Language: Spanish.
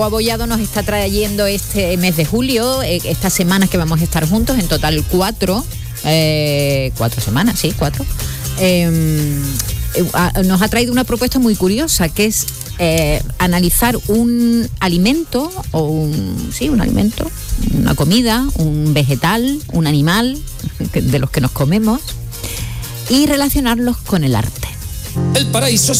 Abollado nos está trayendo este mes de julio, estas semanas que vamos a estar juntos, en total 4 semanas, sí, 4. Nos ha traído una propuesta muy curiosa, que es analizar un alimento, un alimento, una comida, un vegetal, un animal, de los que nos comemos, y relacionarlos con el arte. El paraíso es